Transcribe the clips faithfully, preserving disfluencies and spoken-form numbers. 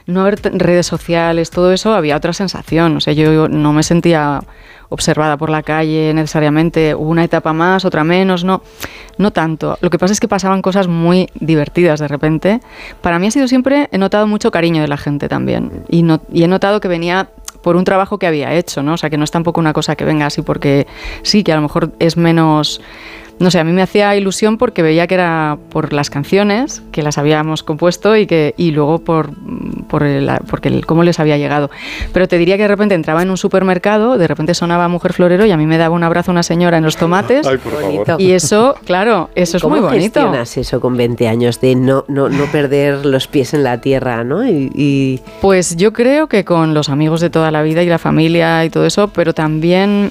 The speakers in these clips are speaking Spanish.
no haber t- redes sociales, todo eso, había otra sensación. O sea, yo no me sentía observada por la calle necesariamente, hubo una etapa más, otra menos, no, no tanto. Lo que pasa es que pasaban cosas muy divertidas de repente. Para mí ha sido siempre, he notado mucho cariño de la gente también, y, no, y he notado que venía por un trabajo que había hecho, ¿no? O sea, que no es tampoco una cosa que venga así porque sí, que a lo mejor es menos... No sé, a mí me hacía ilusión porque veía que era por las canciones que las habíamos compuesto y que y luego por, por el, porque el, cómo les había llegado. Pero te diría que de repente entraba en un supermercado, de repente sonaba Mujer Florero y a mí me daba un abrazo una señora en los tomates. Ay, por favor. Y eso, claro, eso es muy bonito. ¿Cómo gestionas eso con veinte años de no, no, no perder los pies en la tierra, ¿no? Y, y... Pues yo creo que con los amigos de toda la vida y la familia y todo eso, pero también...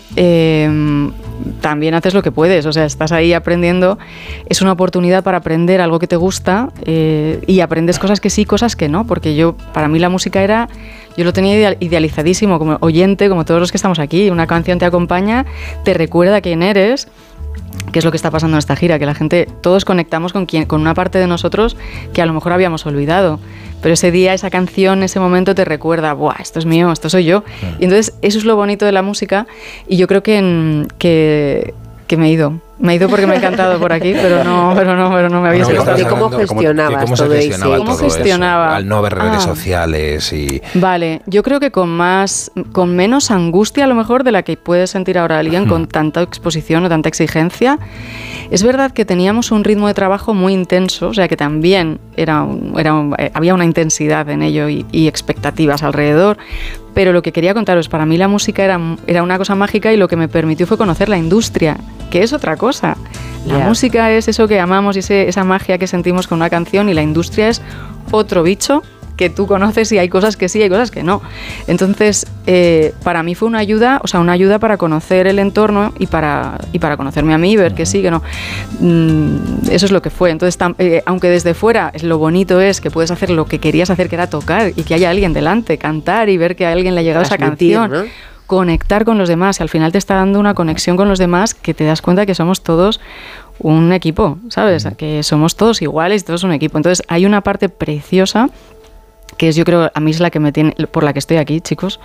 Eh, también haces lo que puedes, o sea, estás ahí aprendiendo, es una oportunidad para aprender algo que te gusta eh, y aprendes cosas que sí, cosas que no, porque yo, para mí la música era, yo lo tenía idealizadísimo como oyente, como todos los que estamos aquí, una canción te acompaña, te recuerda quién eres, que es lo que está pasando en esta gira, que la gente, todos conectamos con, quien, con una parte de nosotros que a lo mejor habíamos olvidado, pero ese día, esa canción, ese momento te recuerda, ¡buah, esto es mío, esto soy yo! Y entonces eso es lo bonito de la música y yo creo que, en, que, que me he ido. Me he ido porque me ha encantado por aquí, pero no, pero no, pero no me había no, visto. ¿Y cómo gestionabas ¿Cómo, todo se gestionaba eso? ¿Cómo todo gestionaba? Eso, al no haber redes ah. sociales y... Vale, yo creo que con más, con menos angustia a lo mejor de la que puede sentir ahora alguien hmm. con tanta exposición o tanta exigencia. Es verdad que teníamos un ritmo de trabajo muy intenso, o sea que también era, un, era un, eh, había una intensidad en ello y, y expectativas alrededor. Pero lo que quería contaros, para mí la música era, era una cosa mágica y lo que me permitió fue conocer la industria, que es otra cosa. La yeah. música es eso que amamos y ese, esa magia que sentimos con una canción y la industria es otro bicho que tú conoces y hay cosas que sí, hay cosas que no. Entonces, eh, para mí fue una ayuda, o sea, una ayuda para conocer el entorno y para, y para conocerme a mí, ver uh-huh. que sí, que no. Mm, eso es lo que fue. Entonces, tam, eh, aunque desde fuera lo bonito es que puedes hacer lo que querías hacer, que era tocar y que haya alguien delante, cantar y ver que a alguien le ha llegado Transmitir, esa canción. ¿No? Conectar con los demás y al final te está dando una conexión con los demás que te das cuenta que somos todos un equipo, ¿sabes? Que somos todos iguales y todos un equipo. Entonces hay una parte preciosa que es, yo creo, a mí es la que me tiene, por la que estoy aquí, chicos.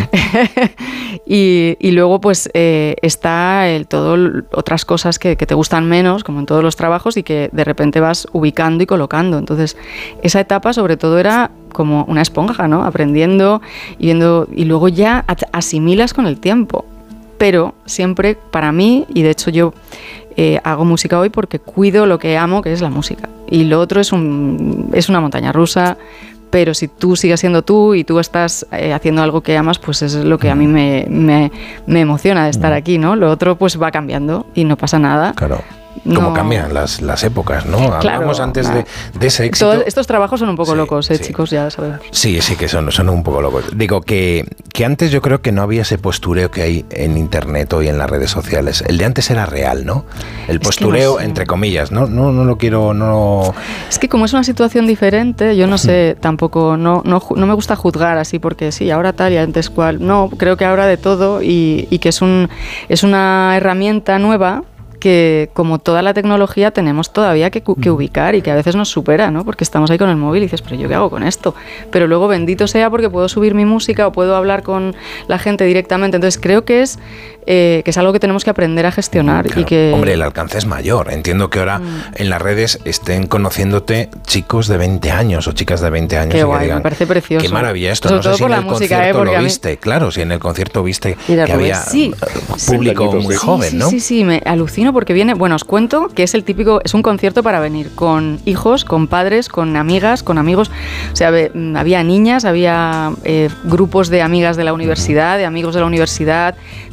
y, y luego, pues, eh, está el, todo otras cosas que, que te gustan menos, como en todos los trabajos, y que de repente vas ubicando y colocando. Entonces, esa etapa, sobre todo, era como una esponja, ¿no? Aprendiendo y viendo, y luego ya asimilas con el tiempo. Pero siempre, para mí, y de hecho yo eh, hago música hoy porque cuido lo que amo, que es la música. Y lo otro es, un, es una montaña rusa. Pero si tú sigues siendo tú y tú estás eh, haciendo algo que amas, pues es lo que a mí me, me, me emociona de estar aquí, ¿no? Lo otro pues va cambiando y no pasa nada. Claro. Cómo no. cambian las, las épocas, ¿no? Claro, Hablamos antes claro. de, de ese éxito. Todos estos trabajos son un poco sí, locos, ¿eh, sí. chicos? Ya sabemos. Sí, sí que son, son un poco locos. Digo que, que antes yo creo que no había ese postureo que hay en internet o en las redes sociales. El de antes era real, ¿no? El postureo, es que no sé. Entre comillas, ¿no? No, no lo quiero... no. Es que como es una situación diferente, yo no sé, tampoco, no, no, no me gusta juzgar así porque sí, ahora tal y antes cual. No, creo que ahora de todo y, y que es, un, es una herramienta nueva que, como toda la tecnología, tenemos todavía que, que ubicar y que a veces nos supera, ¿no? Porque estamos ahí con el móvil y dices, pero ¿yo qué hago con esto? Pero luego bendito sea porque puedo subir mi música o puedo hablar con la gente directamente. Entonces creo que es, eh, que es algo que tenemos que aprender a gestionar. Claro. Y que... Hombre, el alcance es mayor. Entiendo que ahora mm. en las redes estén conociéndote chicos de veinte años o chicas de veinte años. Qué y guay, que digan, me parece precioso. Qué maravilla esto. Sobre no todo sé si por en la el música, concierto ¿eh? Porque lo a mí... viste. Claro, si en el concierto viste Mira, que había sí, público sí, muy sí, joven, sí, ¿no? Sí, sí, me alucino porque viene... Bueno, os cuento que es el típico... Es un concierto para venir con hijos, con padres, con amigas, con amigos. O sea, había niñas, había eh, grupos de amigas de la universidad, de amigos de la universidad,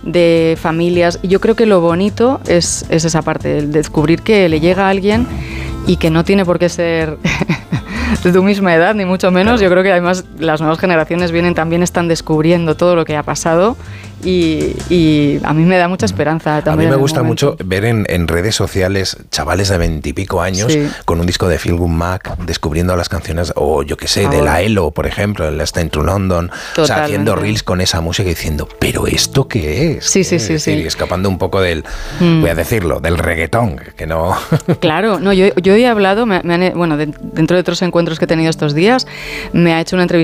de familias. Y yo creo que lo bonito es, es esa parte, el descubrir que le llega a alguien y que no tiene por qué ser de tu misma edad, ni mucho menos. Claro. Yo creo que además las nuevas generaciones vienen también, están descubriendo todo lo que ha pasado y, y a mí me da mucha esperanza también. A mí me gusta momento. mucho ver en, en redes sociales chavales de veintipico años sí. con un disco de Feel Good Mac descubriendo las canciones, o yo qué sé, de la Elo, por ejemplo, el Last Time to London, o sea, haciendo reels con esa música y diciendo, ¿pero esto qué es? Sí, sí, sí, decir, sí. Y escapando un poco del, mm. voy a decirlo, del reggaetón, que no... Claro, no, yo, yo he hablado, me, me han, bueno, de, dentro de otros encuentros que he tenido estos días, me ha hecho una entrevista